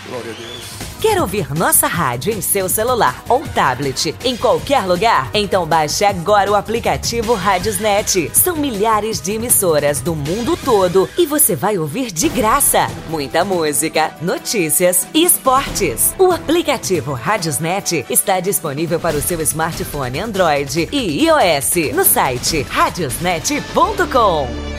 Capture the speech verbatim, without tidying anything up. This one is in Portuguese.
Glória a Deus. Quer ouvir nossa rádio em seu celular ou tablet, em qualquer lugar? Então baixe agora o aplicativo Radiosnet. São milhares de emissoras do mundo todo e você vai ouvir de graça muita música, notícias e esportes. O aplicativo Radiosnet está disponível para o seu smartphone Android e iOS no site radiosnet ponto com.